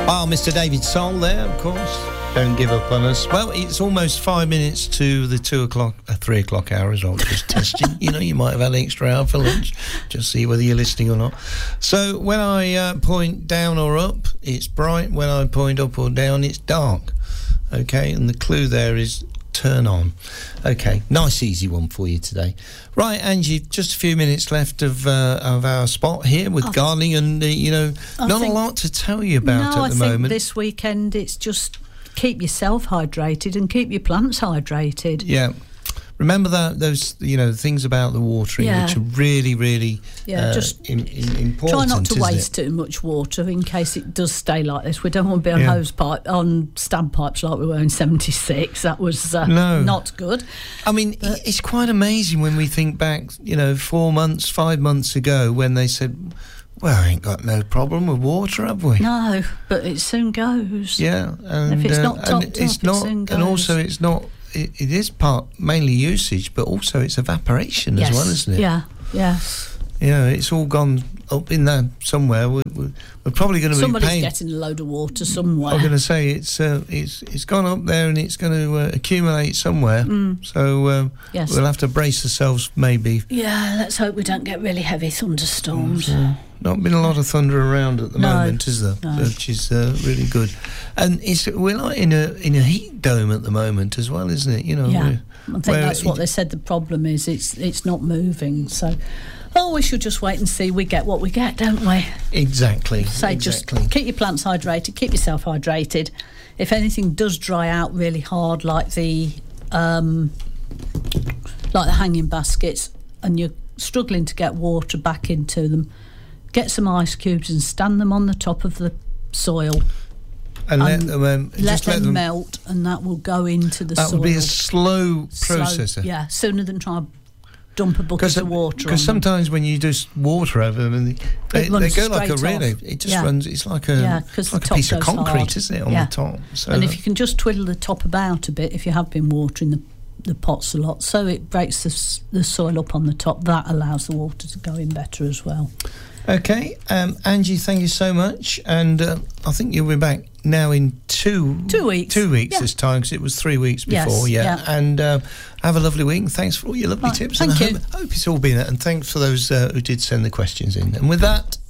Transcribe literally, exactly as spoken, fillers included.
Oh, Mister David Soul there, of course. Don't give up on us. Well, it's almost five minutes to the two o'clock, uh, three o'clock hour as well. Just testing. You know, you might have had an extra hour for lunch. Just see whether you're listening or not. So when I uh, point down or up, it's bright. When I point up or down, it's dark. Okay, and the clue there is turn on. Okay, nice easy one for you today. Right, Angie, just a few minutes left of uh, of our spot here with I gardening, and uh, you know, I not think, a lot to tell you about no, at the I moment. think this weekend it's just keep yourself hydrated and keep your plants hydrated. Yeah. Remember that those you know things about the watering, Yeah. which are really, really Yeah, uh, just in, in, important. Try not to isn't waste it? too much water in case it does stay like this. We don't want to be on Yeah. hose pipe on standpipes like we were in seventy-six. That was uh, No. not good. I mean, But- it's quite amazing when we think back, you know, four months, five months ago, when they said, "Well, I ain't got no problem with water, have we?" No, but it soon goes. Yeah, and If it's uh, not and topped it's up, it not, soon and goes. also it's not. It, it is part mainly usage, but also it's evaporation Yes. as well, isn't it? Yeah, yeah. You know, it's all gone up in there somewhere. We're, we're, we're probably going to be Somebody's paying. getting a load of water somewhere. I'm going to say it's uh, it's it's gone up there and it's going to uh, accumulate somewhere. Mm. So uh, Yes. we'll have to brace ourselves. Maybe Yeah, let's hope we don't get really heavy thunderstorms. not been a lot of thunder around at the No, moment, is there? no. Which is uh, really good. And it's we're like in a in a heat dome at the moment as well, isn't it? You know. Yeah, we're- I think where that's what it- they said the problem is. It's it's not moving. So, oh, we should just wait and see. We get what we get, don't we? Exactly. So exactly. just keep your plants hydrated, keep yourself hydrated. If anything does dry out really hard, like the um, like the hanging baskets, and you're struggling to get water back into them, get some ice cubes and stand them on the top of the soil. and let and them um, Let just them, let them melt, and that will go into the That soil. would be a slow Slow- processor. yeah, sooner than try and dump a bucket of water on Because them. sometimes when you just water over them, and they, they, runs they go like a straight relay. off. It just Yeah. runs. It's like a Yeah, 'cause it's like the a top piece of goes concrete, hard. isn't it, on Yeah. the top? So And if you can just twiddle the top about a bit, if you have been watering the, the pots a lot, so it breaks the, s- the soil up on the top, that allows the water to go in better as well. okay, um, Angie, thank you so much, and uh, I think you'll be back now in two Two weeks. two weeks Yeah. this time, because it was three weeks Yes, before. yeah, yeah. and uh, have a lovely week. And thanks for all your lovely Right, tips. thank and I you. hope, hope it's all been. And thanks for those uh, who did send the questions in. And with that,